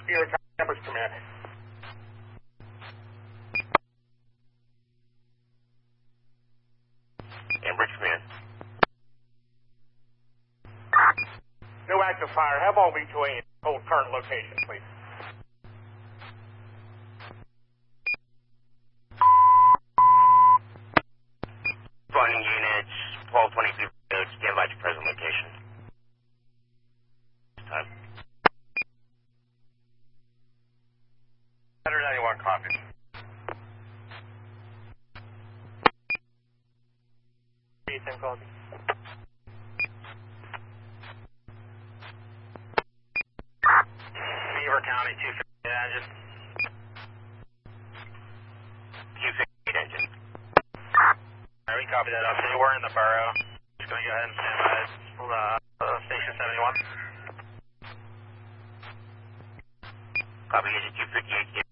Here, numbers command. Ambridge command. No active fire. Have all V2A hold current location, please. Responding units, 1223 road, stand by to present location. Time. 191 copy. Ethan copy. Beaver County 250 engine. 258 engine. Alright, we copy that up. So we're in the borough. Just going to go ahead and stand by station 71. Copy, engine 258.